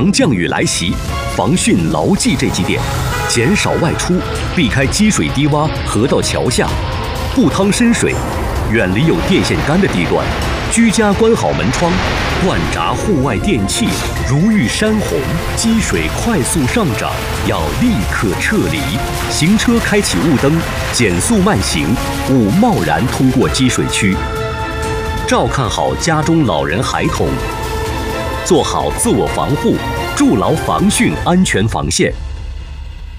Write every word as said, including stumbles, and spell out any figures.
强降雨来袭，防汛牢记这几点：减少外出，避开积水低洼、河道桥下，不趟深水，远离有电线杆的地段，居家关好门窗，关闸户外电器如遇山洪，积水快速上涨，要立刻撤离。行车开启雾灯，减速慢行，勿贸然通过积水区。照看好家中老人孩童，做好自我防护，筑牢防汛安全防线。